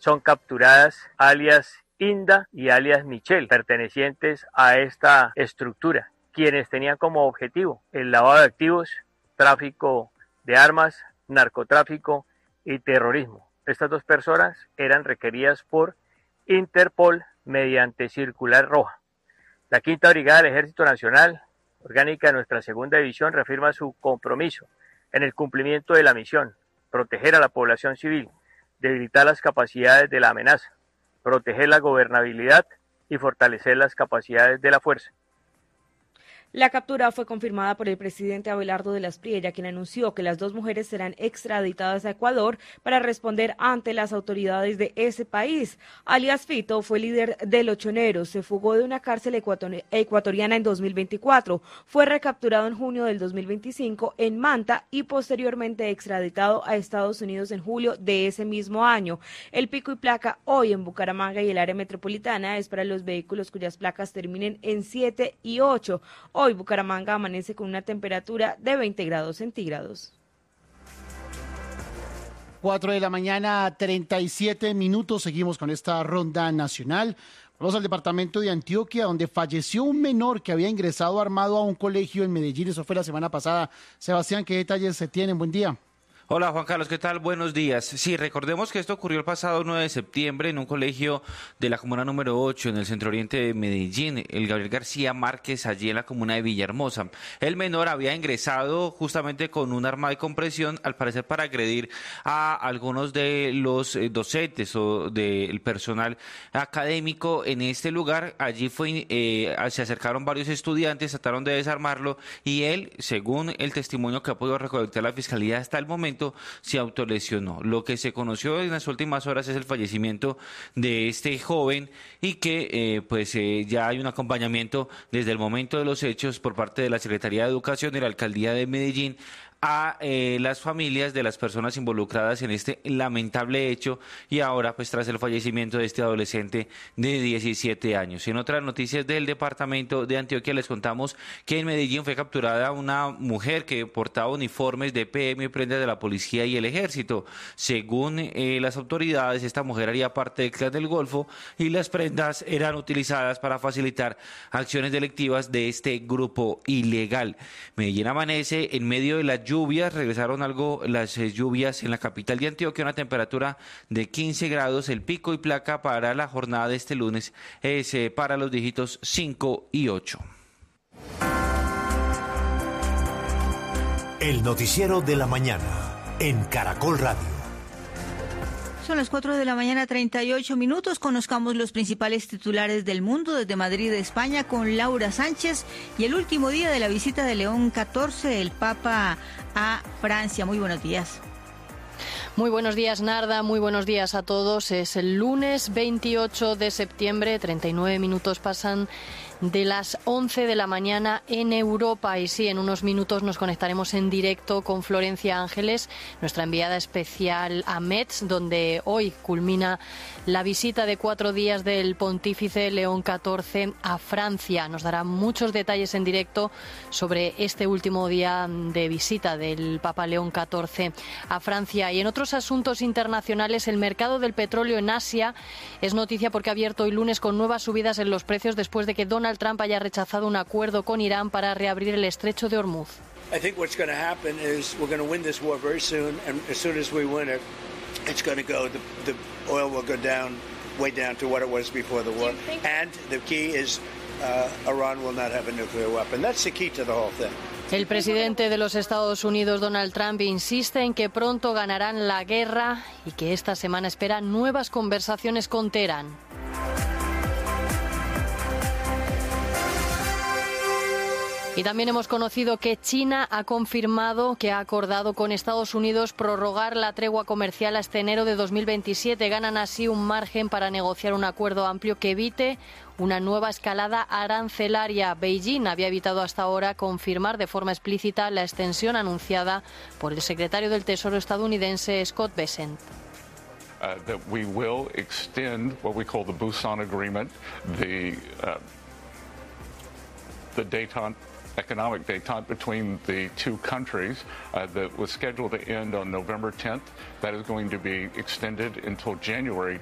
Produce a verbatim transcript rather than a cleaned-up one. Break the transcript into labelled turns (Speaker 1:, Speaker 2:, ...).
Speaker 1: son capturadas alias Inda y alias Michelle, pertenecientes a esta estructura, quienes tenían como objetivo el lavado de activos, tráfico de armas, narcotráfico y terrorismo. Estas dos personas eran requeridas por Interpol mediante circular roja. La Quinta Brigada del Ejército Nacional, orgánica de nuestra segunda división, reafirma su compromiso en el cumplimiento de la misión: proteger a la población civil, debilitar las capacidades de la amenaza, proteger la gobernabilidad y fortalecer las capacidades de la fuerza.
Speaker 2: La captura fue confirmada por el presidente Abelardo de la Espriella, quien anunció que las dos mujeres serán extraditadas a Ecuador para responder ante las autoridades de ese país. Alias Fito fue líder de Los Choneros, se fugó de una cárcel ecuatoriana en dos mil veinticuatro, fue recapturado en junio del dos mil veinticinco en Manta y posteriormente extraditado a Estados Unidos en julio de ese mismo año. El pico y placa hoy en Bucaramanga y el área metropolitana es para los vehículos cuyas placas terminen en siete y ocho. Hoy Bucaramanga amanece con una temperatura de veinte grados centígrados.
Speaker 3: cuatro de la mañana, treinta y siete minutos. Seguimos con esta ronda nacional. Vamos al departamento de Antioquia, donde falleció un menor que había ingresado armado a un colegio en Medellín. Eso fue la semana pasada. Sebastián, ¿qué detalles se tienen? Buen día.
Speaker 4: Hola Juan Carlos, ¿qué tal? Buenos días. Sí, recordemos que esto ocurrió el pasado nueve de septiembre en un colegio de la comuna número ocho en el centro oriente de Medellín, el Gabriel García Márquez, allí en la comuna de Villahermosa. El menor había ingresado justamente con un arma de compresión, al parecer para agredir a algunos de los docentes o del personal académico en este lugar. Allí fue, eh, se acercaron varios estudiantes, trataron de desarmarlo y él, según el testimonio que ha podido recolectar la Fiscalía hasta el momento, se autolesionó. Lo que se conoció en las últimas horas es el fallecimiento de este joven y que eh, pues eh, ya hay un acompañamiento desde el momento de los hechos por parte de la Secretaría de Educación y la Alcaldía de Medellín a eh, las familias de las personas involucradas en este lamentable hecho y ahora pues tras el fallecimiento de este adolescente de diecisiete años. En otras noticias del departamento de Antioquia les contamos que en Medellín fue capturada una mujer que portaba uniformes de P M y prendas de la policía y el ejército. Según eh, las autoridades, esta mujer haría parte del Clan del Golfo y las prendas eran utilizadas para facilitar acciones delictivas de este grupo ilegal. Medellín amanece en medio de la lluvias, regresaron algo las eh, lluvias en la capital de Antioquia, una temperatura de quince grados, el pico y placa para la jornada de este lunes es eh, para los dígitos cinco y ocho.
Speaker 5: El noticiero de la mañana en Caracol Radio.
Speaker 6: Son las cuatro de la mañana, treinta y ocho minutos. Conozcamos los principales titulares del mundo desde Madrid, España, con Laura Sánchez. Y el último día de la visita de León catorce, el Papa a Francia. Muy buenos días.
Speaker 7: Muy buenos días, Narda. Muy buenos días a todos. Es el lunes veintiocho de septiembre. treinta y nueve minutos pasan de las once de la mañana en Europa. Y sí, en unos minutos nos conectaremos en directo con Florencia Ángeles, nuestra enviada especial a Metz, donde hoy culmina la visita de cuatro días del pontífice León catorce a Francia. Nos dará muchos detalles en directo sobre este último día de visita del Papa León catorce a Francia. Y en otros asuntos internacionales, el mercado del petróleo en Asia es noticia porque ha abierto hoy lunes con nuevas subidas en los precios después de que Donald Trump haya rechazado un acuerdo con Irán para reabrir el estrecho de Hormuz.
Speaker 8: I think what's going to happen is we're going to win this war very soon, and as soon as we win it, it's going to go. The, the oil will go down, way down to what it was before the war, and the key is uh, Iran will not have a nuclear weapon. That's the key to the whole thing.
Speaker 7: El presidente de los Estados Unidos, Donald Trump, insiste en que pronto ganarán la guerra y que esta semana espera nuevas conversaciones con Teherán. Y también hemos conocido que China ha confirmado que ha acordado con Estados Unidos prorrogar la tregua comercial hasta enero de dos mil veintisiete. Ganan así un margen para negociar un acuerdo amplio que evite una nueva escalada arancelaria. Beijing había evitado hasta ahora confirmar de forma explícita la extensión anunciada por el secretario del Tesoro estadounidense Scott Bessent.
Speaker 9: Uh, that we will extend what we call the Busan Agreement, the uh, the détente economic détente between the two countries uh, that was scheduled to end on November tenth. That is going to be extended until January